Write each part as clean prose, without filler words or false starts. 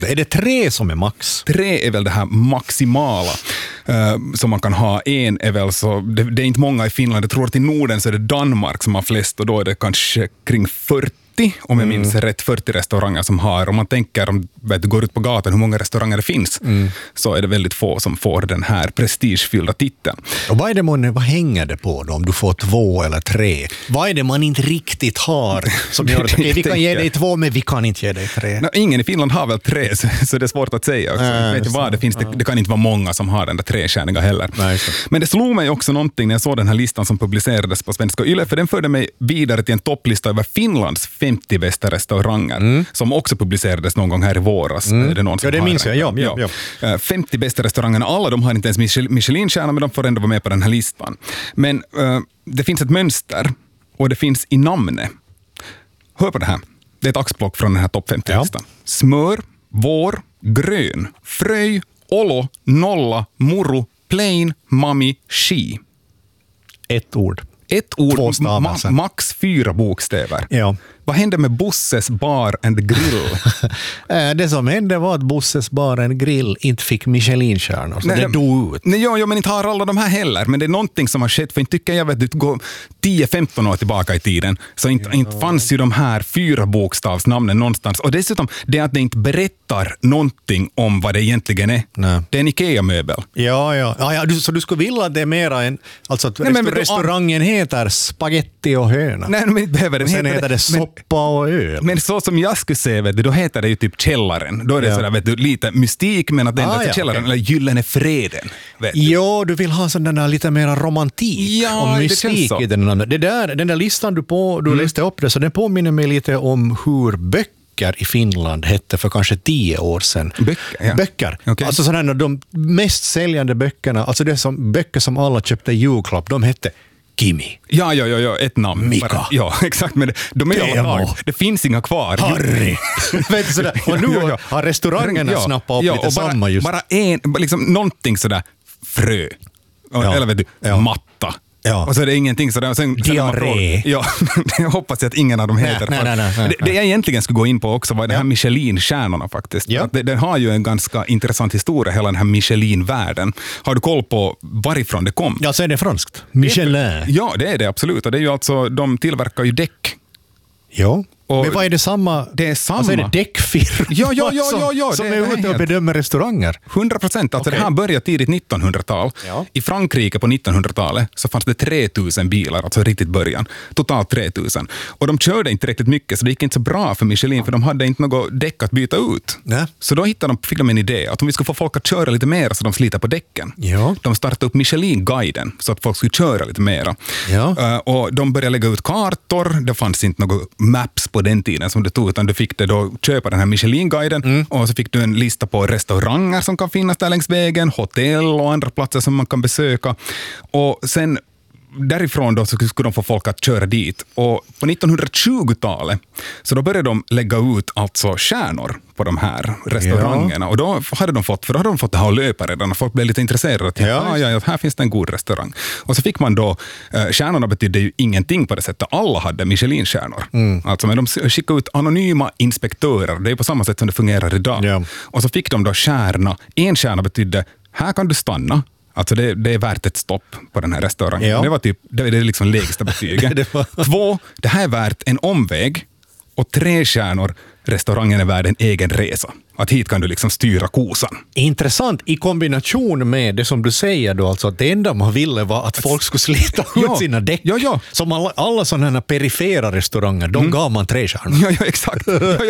Är det 3 som är max? 3 är väl det här maximala som man kan ha. 1 är väl så, det är inte många i Finland. Jag tror att i Norden så är det Danmark som har flest och då är det kanske kring 40. Om jag minns rätt, 40 restauranger som har. Om man tänker, om du går ut på gatan hur många restauranger det finns, så är det väldigt få som får den här prestigefyllda titeln. Och vad hänger det på då, om du får 2 eller 3? Vad är det man inte riktigt har som gör att vi kan ge dig 2 men vi kan inte ge dig 3? Ingen i Finland har väl 3 så det är svårt att säga också. Jag vet inte vad det finns. Det kan inte vara många som har den där 3-stjärniga heller. Nej, men det slog mig också någonting när jag såg den här listan som publicerades på Svenska Yle, för den förde mig vidare till en topplista över Finlands 50 bästa restauranger som också publicerades någon gång här i våras. Det någon som det minns jag. Ja. 50 bästa restaurangerna, alla de har inte ens Michelin-stjärna, men de får ändå vara med på den här listan. Men det finns ett mönster och det finns i namnet. Hör på det här. Det är ett axplock från den här topp 50-listan. Smör, vår, grön, fröj, olo, nolla, muru, plain, mami, ski. Ett ord. 2 stavelser. Max 4 bokstäver. Ja. Vad hände med Bosses bar and grill? Det som hände var att Bosses bar and grill inte fick Michelin-stjärnor. Så det dog ut. Nej, men inte har alla de här heller. Men det är någonting som har skett. För inte tycker jag vet, gå 10-15 år tillbaka i tiden. Så inte fanns ju de här 4 bokstavsnamnen någonstans. Och dessutom, det är att det inte berättar någonting om vad det egentligen är. Nej. Det är en Ikea-möbel. Ja, så du skulle vilja att det är mera en... Alltså att restaurangen heter spaghetti och höna. Nej, men inte behöver den. Sen heter det soppa och öl. Men så som jag skulle säga, vet du, då heter det ju typ källaren. Då är det sådär, vet du, lite mystik, men att det är källaren, eller gyllene freden. Ja, du vill ha sån där lite mer romantik och mystik i den. Den där listan du läste upp det, så den påminner mig lite om hur böcker i Finland hette för kanske 10 år sedan. Böcker. Okay. Alltså sådana de mest säljande böckerna, alltså det som böcker som alla köpte i julklapp, de hette Kimi. Ja, ett namn. Mika. Bara, ja, exakt, men de är alla det finns inga kvar. Harry. Vet du sådär. Och nu har restaurangerna snappat upp lite och samma just. Bara liksom någonting sådär frö. Eller vet du, matta. Ja. Och så är det ingenting sådär. Sen diarré. Ja, jag hoppas att ingen av dem heter. Nej. Det jag egentligen skulle gå in på också var det här Michelin-stjärnorna faktiskt. Ja. Den har ju en ganska intressant historia, hela den här Michelin-världen. Har du koll på varifrån det kom? Ja, så är det franskt. Michelin. Ja, det är det absolut. Och det är ju alltså, de tillverkar ju däck. Ja. Men vad är det samma? Det är samma. Alltså är det däckfirma som är ute och bedömer restauranger? 100%. Alltså det här började tidigt 1900-tal. Ja. I Frankrike på 1900-talet så fanns det 3000 bilar, alltså riktigt början. Totalt 3000. Och de körde inte riktigt mycket, så det gick inte så bra för Michelin, för de hade inte något däck att byta ut. Nej. Så då fick de en idé att om vi skulle få folk att köra lite mer så de sliter på däcken. Ja. De startade upp Michelin-guiden så att folk skulle köra lite mera. Ja. Och de började lägga ut kartor. Det fanns inte något maps på den tiden som du tog, utan du fick det då köpa den här Michelin-guiden och så fick du en lista på restauranger som kan finnas där längs vägen, hotell och andra platser som man kan besöka. Och sen därifrån då så skulle de få folk att köra dit. Och på 1920-talet så då började de lägga ut alltså stjärnor på de här restaurangerna. Och då hade de fått det här löparedan och folk blev lite intresserade att här finns det en god restaurang. Och så fick man då, stjärnorna betydde ju ingenting på det sättet. Alla hade Michelin-stjärnor. Alltså, men de skickade ut anonyma inspektörer. Det är på samma sätt som det fungerar idag. Ja. Och så fick de då stjärna. En stjärna betydde, här kan du stanna. Alltså det är värt ett stopp på den här restaurangen. Ja. Det är liksom lägsta betyget. 2, det här är värt en omväg. Och 3 stjärnor, restaurangen är värd en egen resa. Att hit kan du liksom styra kosan. Intressant i kombination med det som du säger då, alltså att det enda man ville var att folk skulle slita ut sina däck. Ja. Som alla sådana här perifera restauranger, de gav man 3 stjärnor. Ja, exakt.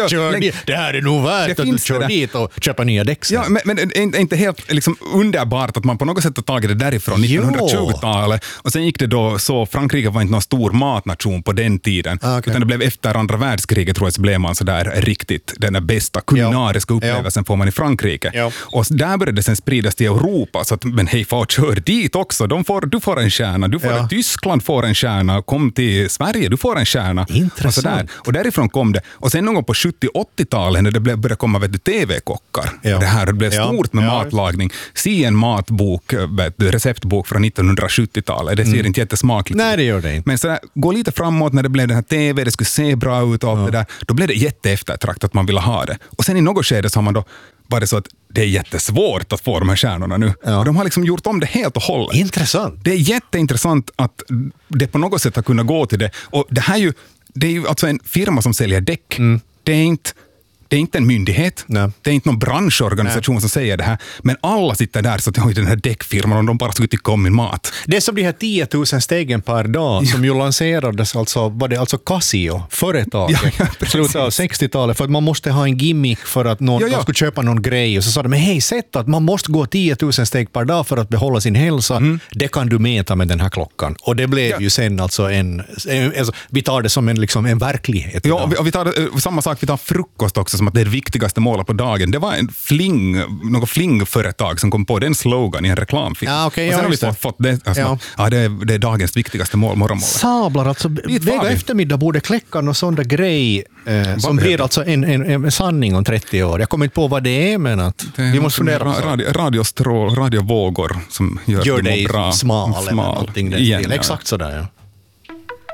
Det här är nog värt att du kör dit och köpa nya däck. Ja, men det är inte helt liksom underbart att man på något sätt har tagit det därifrån 1920-talet. Och sen gick det då så, Frankrike var inte någon stor matnation på den tiden. Utan det blev efter andra världskriget, tror jag, så blev man så där riktigt den där bästa kulinariska upplevelsen får man i Frankrike. Ja. Och där började det sen spridas till Europa. Så att, men hej, kör dit också. Du får en stjärna. Tyskland får en stjärna. Kom till Sverige, du får en stjärna. Intressant. Och därifrån kom det. Och sen någon gång på 70-80-talet när det började komma tv-kockar. Ja. Det här blev stort med matlagning. Se en matbok, receptbok från 1970-talet. Det ser inte jättesmakligt ut. Nej, det gör det inte. Men så där, gå lite framåt när det blev den här tv, det skulle se bra ut och allt det där. Då blev det jätteeftertrakt att man ville ha det. Och sen i något skede så har man då varit så att det är jättesvårt att få de här stjärnorna nu. Ja. Och de har liksom gjort om det helt och hållet. Intressant. Det är jätteintressant att det på något sätt har kunnat gå till det. Och det är ju alltså en firma som säljer däck. Det är inte en myndighet. Nej. Det är inte någon branschorganisation som säger det här. Men alla sitter där så att jag har den här däckfirman och de bara skulle tycka om min mat. Det är som de här 10 000 stegen per dag som ju lanserades, var det alltså Casio, företaget, slutet av 60-talet, för att man måste ha en gimmick för att någon skulle köpa någon grej. Och så sa de, men hej, sätt att man måste gå 10 000 steg per dag för att behålla sin hälsa. Det kan du mäta med den här klockan. Och det blev ju sen alltså vi tar det som en verklighet. Ja, och vi tar samma sak, vi tar frukost också som att det är det viktigaste målet på dagen. Det var något flingföretag som kom på den slogan i en reklamfilm. Ja, okay, och sen har vi fått det. Alltså, det är dagens viktigaste mål, morgonmålet. Sablar, alltså väga eftermiddag borde kläcka någon sån där grej som blir alltså en sanning om 30 år. Jag kommer inte på vad det är, men att vi måste fundera radiostrål, radiovågor som gör det dig bra. smal eller någonting. Exakt sådär, ja.